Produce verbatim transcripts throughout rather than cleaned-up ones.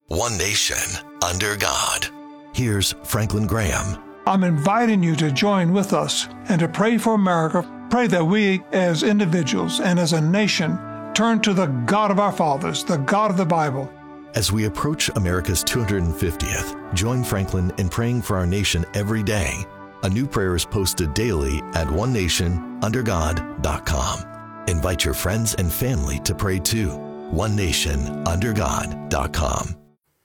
One nation, under God. Here's Franklin Graham. I'm inviting you to join with us and to pray for America. Pray that we as individuals and as a nation turn to the God of our fathers, the God of the Bible. As we approach America's two hundred fiftieth, join Franklin in praying for our nation every day. A new prayer is posted daily at one nation under god dot com. Invite your friends and family to pray too. one nation under god dot com.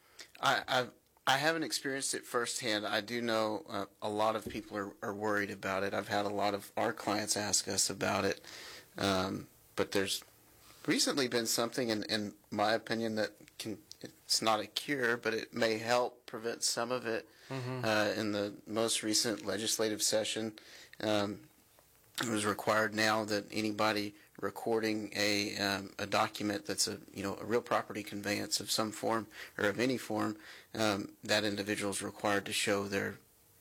I, I've, I haven't experienced it firsthand. I do know uh, a lot of people are, are worried about it. I've had a lot of our clients ask us about it. Um, but there's recently been something, in, in my opinion, that can, it's not a cure, but it may help prevent some of it. Mm-hmm. uh, in the most recent legislative session. Um, it was required now that anybody recording a um, a document that's a you know a real property conveyance of some form or of any form, um, that individual is required to show their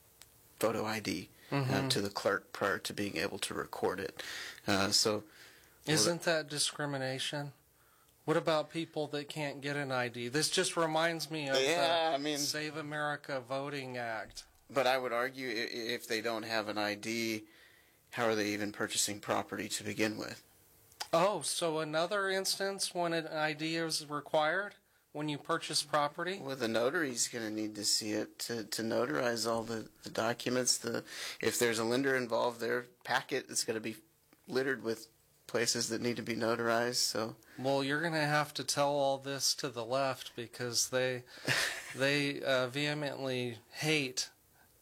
photo I D mm-hmm. uh, to the clerk prior to being able to record it. Uh, so, isn't that discrimination? What about people that can't get an I D? This just reminds me of yeah, the I mean, Save America Voting Act. But I would argue if they don't have an I D, how are they even purchasing property to begin with? Oh, so another instance when an I D is required when you purchase property? Well, the notary's going to need to see it to, to notarize all the, the documents. The If there's a lender involved, their packet is going to be littered with places that need to be notarized. So well, you're going to have to tell all this to the left because they they uh, vehemently hate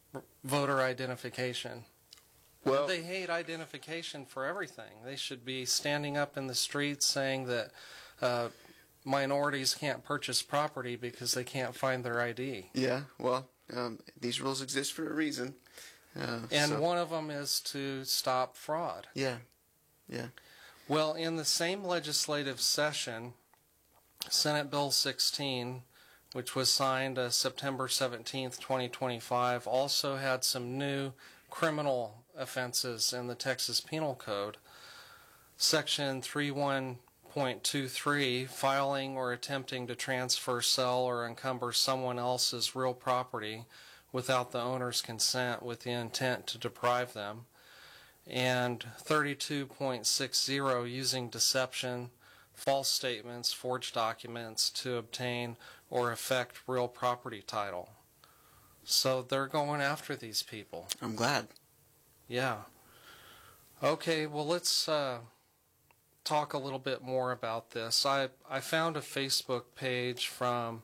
voter identification. Well, they hate identification for everything. They should be standing up in the streets saying that uh, minorities can't purchase property because they can't find their I D. Yeah, well, um, these rules exist for a reason. Uh, and so. one of them is to stop fraud. Yeah, yeah. Well, in the same legislative session, Senate Bill sixteen, which was signed uh, September seventeenth, twenty twenty-five, also had some new criminal offenses in the Texas Penal Code. Section thirty-one point two three, filing or attempting to transfer, sell, or encumber someone else's real property without the owner's consent with the intent to deprive them. And thirty-two point six zero, using deception, false statements, forged documents to obtain or affect real property title. So they're going after these people. I'm glad. Yeah. Okay, well, let's uh, talk a little bit more about this. I, I found a Facebook page from,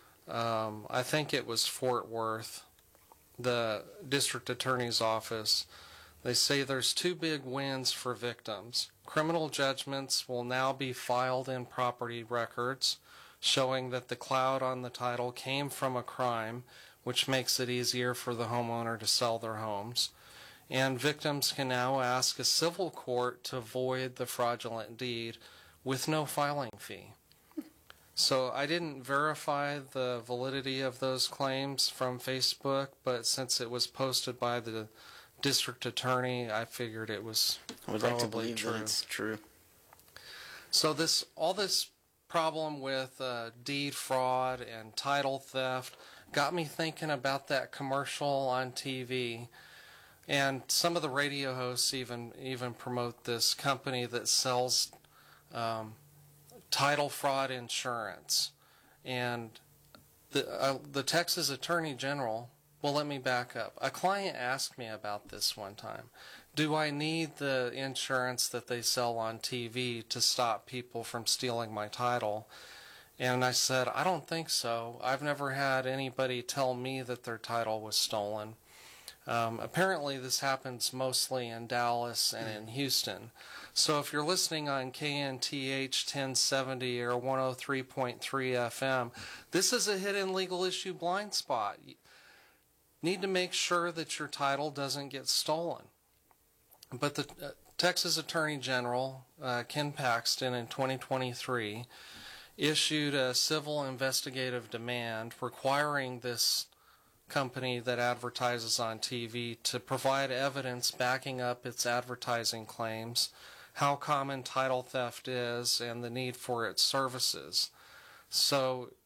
um, I think it was Fort Worth, the district attorney's office. They say there's two big wins for victims. Criminal judgments will now be filed in property records, showing that the cloud on the title came from a crime, which makes it easier for the homeowner to sell their homes. And victims can now ask a civil court to void the fraudulent deed with no filing fee. So I didn't verify the validity of those claims from Facebook, but since it was posted by the district attorney, I figured it was I would probably like to believe true. that it's true. So this all this problem with uh, deed fraud and title theft got me thinking about that commercial on T V. And some of the radio hosts even even promote this company that sells um, title fraud insurance. And the uh, the Texas Attorney General, well, let me back up. A client asked me about this one time. Do I need the insurance that they sell on T V to stop people from stealing my title? And I said, I don't think so. I've never had anybody tell me that their title was stolen. Um, apparently this happens mostly in Dallas and in Houston. So if you're listening on K N T H ten seventy or one oh three point three F M, this is a hidden legal issue blind spot. You need to make sure that your title doesn't get stolen. But the uh, Texas Attorney General, uh, Ken Paxton, in twenty twenty-three, issued a civil investigative demand requiring this company that advertises on T V to provide evidence backing up its advertising claims, how common title theft is, and the need for its services. So